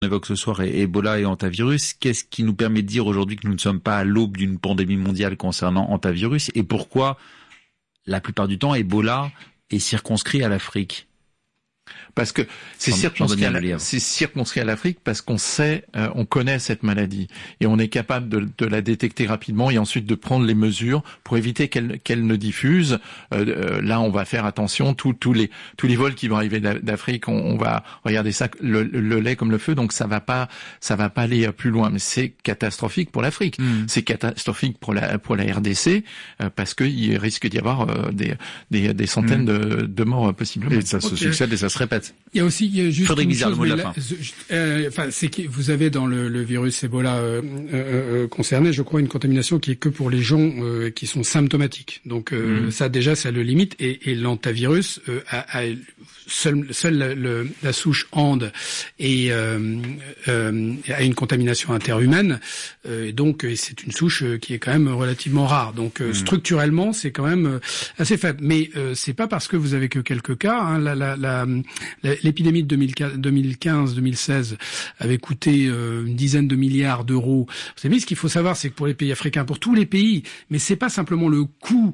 On évoque ce soir Ebola et hantavirus. Qu'est-ce qui nous permet de dire aujourd'hui que nous ne sommes pas à l'aube d'une pandémie mondiale concernant hantavirus et pourquoi, la plupart du temps, Ebola est circonscrit à l'Afrique? Parce que c'est circonscrit à l'Afrique parce qu'on sait, on connaît cette maladie et on est capable de la détecter rapidement et ensuite de prendre les mesures pour éviter qu'elle ne diffuse. Là, on va faire attention. Tous les vols qui vont arriver d'Afrique, on va regarder ça, le lait comme le feu. Donc ça va pas aller plus loin. Mais c'est catastrophique pour l'Afrique. C'est catastrophique pour la RDC parce qu'il risque d'y avoir des centaines de morts possiblement. Et ça se succède et ça se répète. Il y a aussi juste Frédéric Bizard, le mot de la fin. C'est que vous avez dans le virus Ebola concerné, je crois, une contamination qui est que pour les gens qui sont symptomatiques. Donc ça déjà, ça le limite. Et l'hantavirus a seule la souche Hand et a une contamination interhumaine. Et donc c'est une souche qui est quand même relativement rare. Donc structurellement, c'est quand même assez faible. Mais c'est pas parce que vous avez que quelques cas. Hein, l'épidémie de 2015-2016 avait coûté une dizaine de milliards d'euros. Vous savez, ce qu'il faut savoir, c'est que pour les pays africains, pour tous les pays, mais c'est pas simplement le coût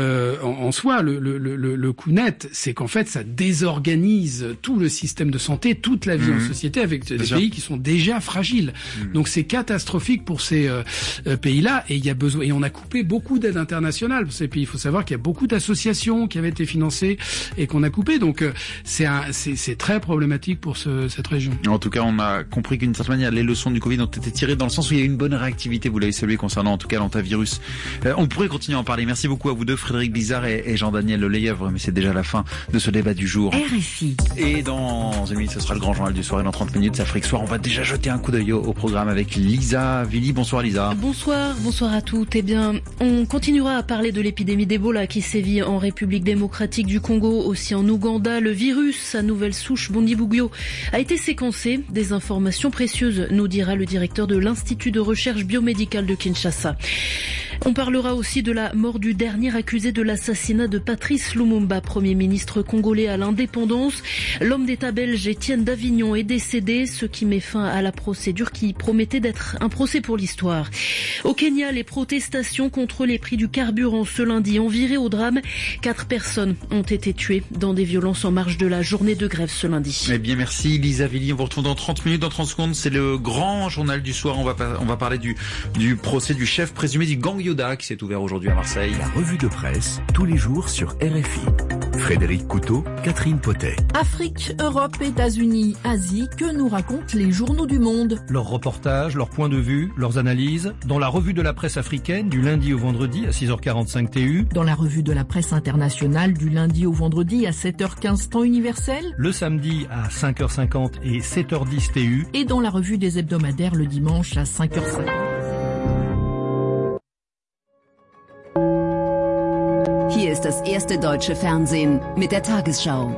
en soi, le coût net, c'est qu'en fait, ça désorganise tout le système de santé, toute la vie en société avec des pays qui sont déjà fragiles. Donc c'est catastrophique pour ces pays-là et il y a besoin. Et on a coupé beaucoup d'aides internationales pour ces pays. Il faut savoir qu'il y a beaucoup d'associations qui avaient été financées et qu'on a coupé. Donc c'est très problématique pour cette région. En tout cas, on a compris qu'une certaine manière, les leçons du Covid ont été tirées dans le sens où il y a une bonne réactivité, vous l'avez salué, concernant en tout cas l'hantavirus. On pourrait continuer à en parler. Merci beaucoup à vous deux, Frédéric Bizard et Jean-Daniel Lelièvre, mais c'est déjà la fin de ce débat du jour. RFI. Et dans une minute, ce sera le grand journal du soir et dans 30 minutes, c'est Afrique Soir. On va déjà jeter un coup d'œil au programme avec Lisa Villy. Bonsoir Lisa. Bonsoir à toutes. Eh bien, on continuera à parler de l'épidémie d'Ebola qui sévit en République démocratique du Congo, aussi en Ouganda. Le virus, sa nouvelle souche Bundibugyo, a été séquencée. Des informations précieuses, nous dira le directeur de l'Institut de recherche biomédicale de Kinshasa. On parlera aussi de la mort du dernier accusé de l'assassinat de Patrice Lumumba, Premier ministre congolais à l'indépendance. L'homme d'État belge Étienne Davignon est décédé, ce qui met fin à la procédure qui promettait d'être un procès pour l'histoire. Au Kenya, les protestations contre les prix du carburant ce lundi ont viré au drame. 4 personnes ont été tuées dans des violences en marge de la journée de grève ce lundi. Eh bien, merci Lisa Villy. On vous retrouve dans 30 minutes, dans 30 secondes. C'est le grand journal du soir. On va parler du procès du chef présumé du gang Yoda qui s'est ouvert aujourd'hui à Marseille. La revue de presse, tous les jours sur RFI. Frédéric Couteau, Catherine Potet. Afrique, Europe, États-Unis, Asie, que nous racontent les journaux du monde? Leurs reportages, leurs points de vue, leurs analyses, dans la revue de la presse africaine du lundi au vendredi à 6h45 TU. Dans la revue de la presse internationale du lundi au vendredi à 7h15 temps universel. Le samedi à 5h50 et 7h10 TU. Et dans la revue des hebdomadaires le dimanche à 5h50. Hier ist das erste deutsche Fernsehen mit der Tagesschau.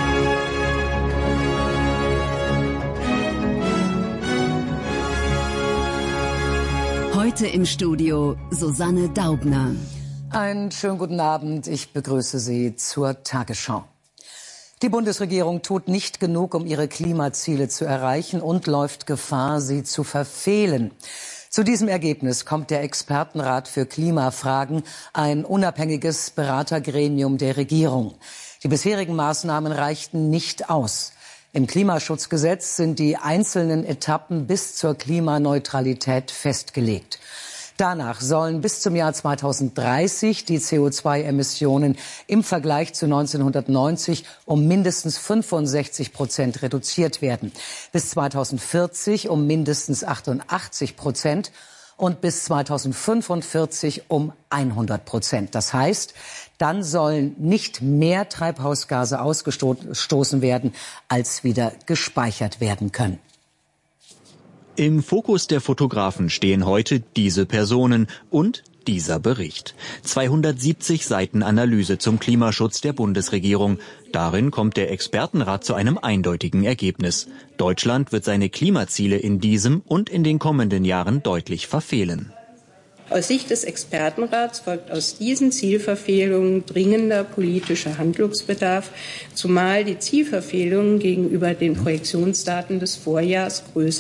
Heute im Studio Susanne Daubner. Einen schönen guten Abend. Ich begrüße Sie zur Tagesschau. Die Bundesregierung tut nicht genug, um ihre Klimaziele zu erreichen und läuft Gefahr, sie zu verfehlen. Zu diesem Ergebnis kommt der Expertenrat für Klimafragen, ein unabhängiges Beratergremium der Regierung. Die bisherigen Maßnahmen reichten nicht aus. Im Klimaschutzgesetz sind die einzelnen Etappen bis zur Klimaneutralität festgelegt. Danach sollen bis zum Jahr 2030 die CO2-Emissionen im Vergleich zu 1990 um mindestens 65% reduziert werden. Bis 2040 um mindestens 88% und bis 2045 um 100%. Das heißt, dann sollen nicht mehr Treibhausgase ausgestoßen werden, als wieder gespeichert werden können. Im Fokus der Fotografen stehen heute diese Personen und dieser Bericht. 270 Seiten Analyse zum Klimaschutz der Bundesregierung. Darin kommt der Expertenrat zu einem eindeutigen Ergebnis. Deutschland wird seine Klimaziele in diesem und in den kommenden Jahren deutlich verfehlen. Aus Sicht des Expertenrats folgt aus diesen Zielverfehlungen dringender politischer Handlungsbedarf, zumal die Zielverfehlungen gegenüber den Projektionsdaten des Vorjahrs größer